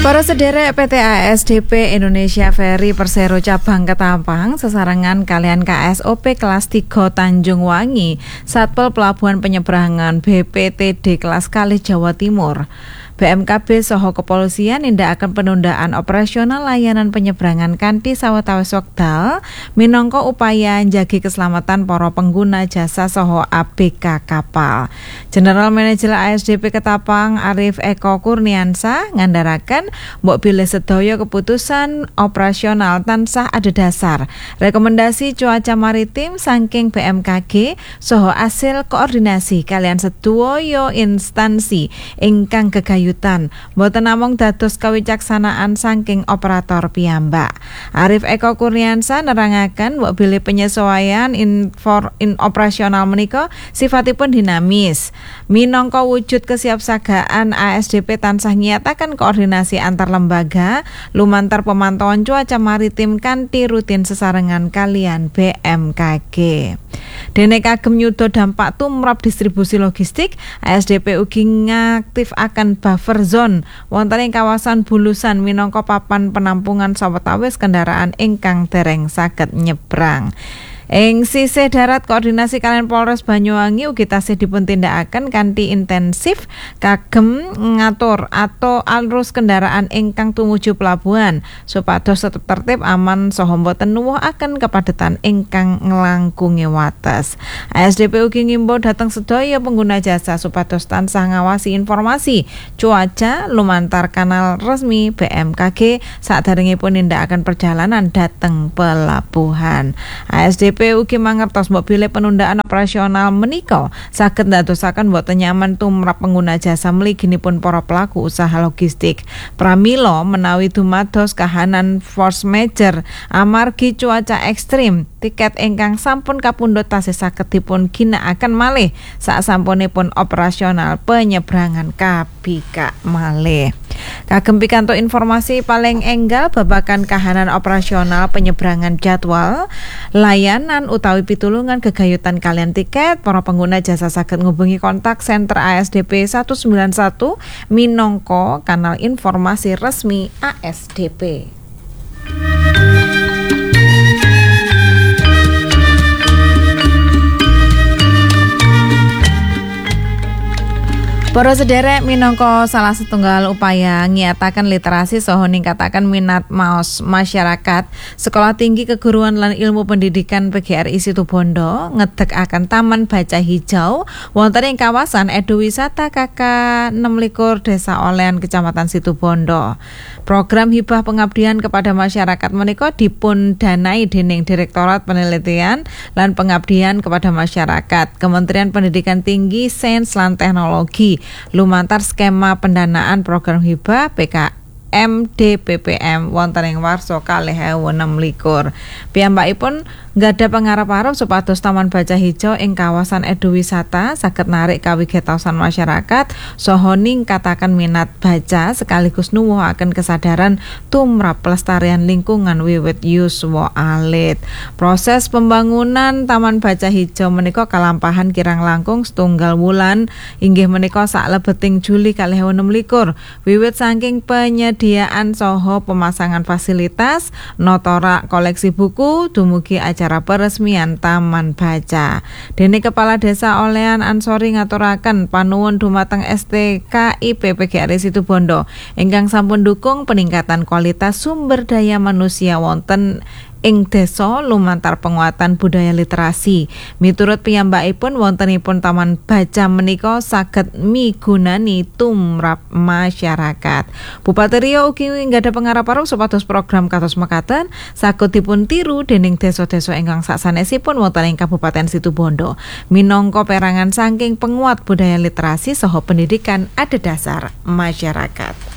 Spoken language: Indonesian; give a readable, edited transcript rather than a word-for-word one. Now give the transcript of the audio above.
Para sederek PT ASDP Indonesia Ferry Persero Cabang Ketapang sesarengan kalian KSOP kelas 3 Tanjung Wangi Satpol Pelabuhan Penyeberangan BPTD kelas Kalih Jawa Timur. BMKB saha kepolisian nindakaken penundaan operasional layanan penyeberangan kanthi sawetawis wekdal minangka upaya njagi keselamatan para pengguna jasa saha ABK kapal. General Manager ASDP Ketapang Arif Eko Kurniansah ngandharaken mbok bilih sedaya keputusan operasional tansah adhedhasar rekomendasi cuaca maritim saking BMKG saha asil koordinasi kalian sedaya instansi ingkang gegayutan mboten namung dados kawicaksanaan saking operator piyambak. Arif Eko Kurniansah nerangaken mbok bilih penyesuaian in operasional menika sifatipun dinamis. Minangka wujud kesiapsagaan ASDP tansah nyataken koordinasi antar lembaga lumantar pemantauan cuaca maritim kanthi rutin sesarengan kalian BMKG. Dene kagem nyuda dampak tumrap distribusi logistik, ASDP ugi ngaktifaken buffer zone wonten ing kawasan Bulusan minangka papan penampungan sawetawis kendaraan ingkang dereng saged nyebrang. Ing sisih darat koordinasi kalian Polres Banyuwangi ugi tasih dipuntindakaken kanthi intensif kagem ngatur atau arus kendaraan ingkang tumuju pelabuhan supados tetep tertib aman saha boten nuwuhaken kepadatan ingkang nglangkungi wates. ASDP ugi ngimbau dhateng sedaya pengguna jasa supados tansah ngawasi informasi cuaca lumantar kanal resmi BMKG saderengipun nindakaken perjalanan dhateng pelabuhan. ASDP ugi mangertos mbok bilih penundaan operasional menika saged ndadosaken mboten nyaman tumrap pengguna jasa mliginipun para pelaku usaha logistik. Pramila menawi dumados kahanan force majeure amargi cuaca ekstrim, tiket ingkang sampun kapundhut tasih saged dipun ginakaken malih sasampunipun operasional penyeberangan kabikak malih. Kagem pikantuk informasi paling enggal babagan kahanan operasional penyeberangan jadwal layanan utawi pitulungan gegayutan kalian tiket, para pengguna jasa saged ngubungi kontak center ASDP 191 minangka kanal informasi resmi ASDP. Para sederek minangka salah setunggal upaya ngiyataken literasi saha ningkataken minat maos masyarakat, Sekolah Tinggi Keguruan lan Ilmu Pendidikan PGRI Situbondo ngedekaken Taman Baca Hijau wonten ing kawasan Edowisata KK 26 Desa Olean Kecamatan Situbondo. Program hibah pengabdian kepada masyarakat menika dipun danai dening Direktorat Penelitian lan Pengabdian kepada Masyarakat Kementerian Pendidikan Tinggi, Sains lan Teknologi lumantar skema pendanaan program hibah PKMDPPM wonten ing warsa 2026. Piyambakipun nggada pangarep-arep supados Taman Baca Hijau ing kawasan Edowisata saged narik kawigatosan masyarakat saha ningkataken minat baca sekaligus nuwuhaken kesadaran tumrap pelestarian lingkungan wiwit yuswa alit. Proses pembangunan Taman Baca Hijau menika kalampahan kirang langkung setunggal wulan inggih menika saklebeting Juli 2026 wiwit saking penyediaan saha pemasangan fasilitas notora koleksi buku dumugi acara peresmian Taman Baca. Dene Kepala Desa Olean Ansori ngaturaken panuwun dumateng STKIP PGRI Situbondo ingkang sampun dukung peningkatan kualitas sumber daya manusia wonten ing desa lumantar penguatan budaya literasi. Miturut piyambakipun wontenipun Taman Baca menika saged migunani tumrap masyarakat. Bupati Riau ugi nggada pangarep-arep supados program kados mekaten saged dipun tiru dening desa-desa ingkang sasanesipun wonten ing Kabupaten Situbondo minangka perangan saking penguat budaya literasi saha pendidikan adhedhasar masyarakat.